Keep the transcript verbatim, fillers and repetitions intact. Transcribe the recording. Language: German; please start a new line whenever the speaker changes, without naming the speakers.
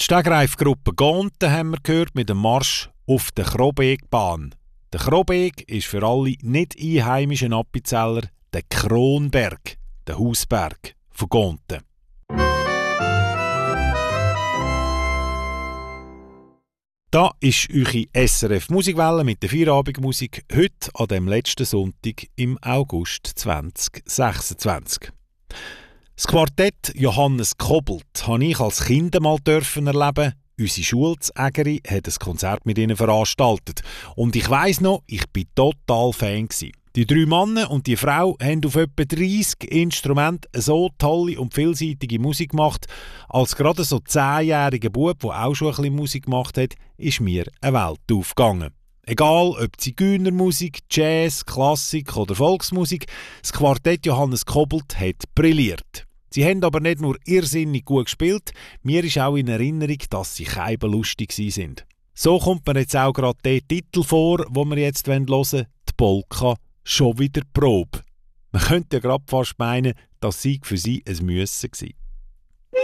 Die Stegreifgruppe Gonten haben wir gehört mit dem Marsch auf der Krobegbahn. Der Krobeg ist für alle nicht-einheimischen Appenzeller der Kronberg, der Hausberg von Gonten. Da ist eure S R F Musikwelle mit der Feierabendmusik heute an dem letzten Sonntag im August zwanzig sechsundzwanzig. Das Quartett Johannes Kobelt habe ich als Kind mal dürfen erleben. Unsere Schule zu Ägeri hat ein Konzert mit ihnen veranstaltet. Und ich weiss noch, ich war total Fan gewesen. Die drei Männer und die Frau haben auf etwa dreissig Instrumenten so tolle und vielseitige Musik gemacht. Als gerade so zehnjähriger Bub, der auch schon ein bisschen Musik gemacht hat, ist mir eine Welt aufgegangen. Egal ob Zigeunermusik, Jazz, Klassik oder Volksmusik, das Quartett Johannes Kobelt hat brilliert. Sie haben aber nicht nur irrsinnig gut gespielt, mir ist auch in Erinnerung, dass sie keibenlustig sind. So kommt mir jetzt auch gerade der Titel vor, den wir jetzt hören wollen, die Polka «Schon wieder Probe». Man könnte ja gerade fast meinen, das sei für sie ein Müssen gewesen.